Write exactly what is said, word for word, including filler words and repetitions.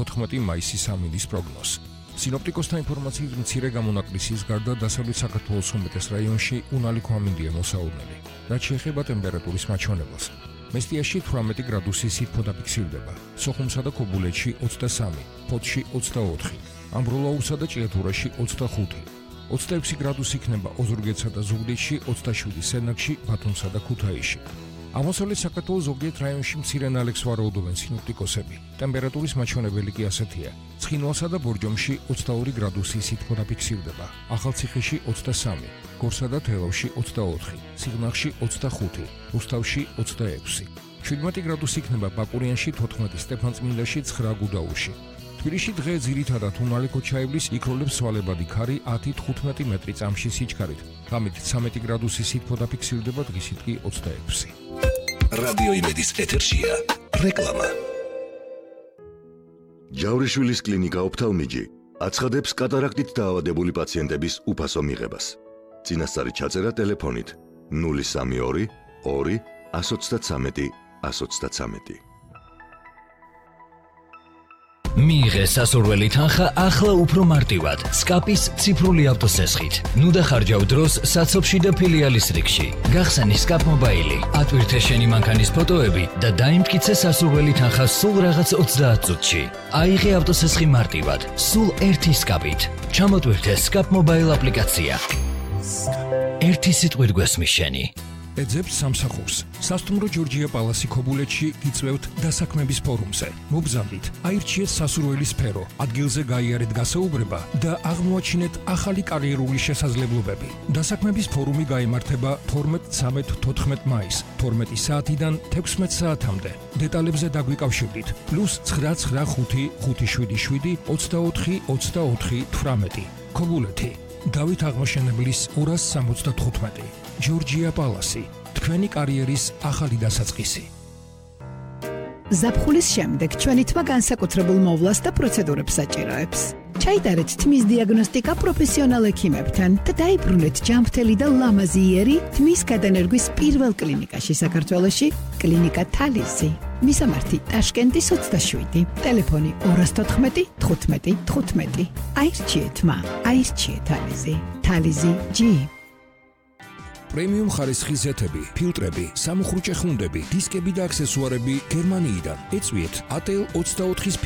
თოთხმეტი მაისის ამინდის პროგნოზს. სინოპტიკოსთა ინფორმაციით მცირე გამონაკლისის გარდა დასავლეთ საქართველოს უმეტეს რაიონში უნალიქო ამინდია მოსაუბრებელი. რაც შეეხება ტემპერატურის მაჩვენებელს. მესტიაში თვრამეტი გრადუსი სითბო დაფიქსირდება, სოხუმსა და ქობულეთში ოცდასამი, ფოთში ოცდაოთხი, ამბროლაურსა და ჭიათურაში ოცდახუთი, ოცდაექვსი გრადუსი იქნება ოზურგეთსა და ზუგდიდში, ოცდაშვიდი სენაკში, ბათუმსა და ქუთაისში. აღმოსავლეთ საქართველოს ზოგიერთ რაიონში მცირე ნალექს ვარაუდობენ სინოპტიკოსები. ტემპერატურის მაჩვენებელი კი ასეთია: ცხინვალსა და ბორჯომში ოცდაორი გრადუსი სითბო დაფიქსირდება, ახალციხეში ოცდასამი, გორსა და თელავში ოცდაოთხი, სიღნაღში ოცდახუთი, რუსთავში ოცდაექვსი. შვიდმეტი გრადუსი იქნება ბაკურიანში, თოთხმეტი სტეფანწმინდაში, ცხრა გუდაურში. თბილისში დღე ძირითადად უნალიქო ჩაივლის, იქროლებს სვალებადი ქარი ათი თხუთმეტი მეტრი წამში სიჩქარით. ღამით ცამეტი გრადუსი სითბო დაფიქსირდება, დღისით კი ოცდაექვსი. რადიო იმედის ეთერშია რეკლამა. ჯავრიშვილის კლინიკა ოფთალმიჯი აცხადებს კატარაქტით დაავადებული პაციენტების უფასო მიღებას. წინასწარი ჩაწერა ტელეფონით ნული სამი ორი ორი ათს ოცდათვრამეტი ათს ოცდათვრამეტი. მიიღე სასურველი თანხა ახლა უფრო მარტივად სკაპის ციფრული ავტოსესხით. ნუ დახარჯავ დროს საცობში და ფილიალის რიგში. გახსენი სკაპ მობაილი, ატვირთე შენი მანქანის ფოტოები და დაიმტკიცე სასურველი თანხა სულ რაღაც ოცდაათ წუთში. აიღე ავტოსესხი მარტივად, სულ ერთი სკაპით. ჩამოტვირთე სკაპ მობაილ აპლიკაცია. ერთი სიტყვით გვესმის შენი. ეძებს სამსახურს. სასტუმრო ჯორჯია პალასი ქობულეთში გიწვევთ დასაქმების ფორუმზე. მობზანდით, აირჩიეთ სასურველი სფერო, ადგილზე გაიარეთ გასაუბრება და აღმოაჩინეთ ახალი კარიერული შესაძლებლობები. დასაქმების ფორუმი გაიმართება თორმეტ, ცამეტ, თოთხმეტ მაისს, თორმეტი საათიდან თექვსმეტ საათამდე. დეტალებზე დაგვიკავშირდით. პლუს ცხრა ცხრა ხუთი ხუთი შვიდი შვიდი ოცდაოთხი ოცდაოთხი თვრამეტი. ქობულეთი. დავით აღმაშენებლის ორას სამოცდათხუთმეტი. ჯორჯია პალასი, თქვენი კარიერის ახალი დასაწყისი. ზაფხულის შემდეგ ჩვენი თმა განსაკუთრებულ მოვლას და პროცედურებს საჭიროებს. ჩაიტარეთ თმის დიაგნოსტიკა პროფესიონალ ექიმებთან და დაიბრუნეთ ჯანმრთელი და ლამაზი იერი თმის გადანერგვის პირველ კლინიკაში საქართველოში, კლინიკა თალიზი. მისამართი ტაშკენტის ოცდაშვიდი, ტელეფონი ორას თოთხმეტი თხუთმეტი თხუთმეტი. აირჩიეთ თმა, აირჩიეთ თალიზი. თალიზი ჯი. პრემიუმ ხარისხის ზეთები, ფილტრები, სამუხრუჭე ხუნდები, დისკები და აქსესუარები გერმანიიდან. ეწვიეთ ატელ ოცდაოთხის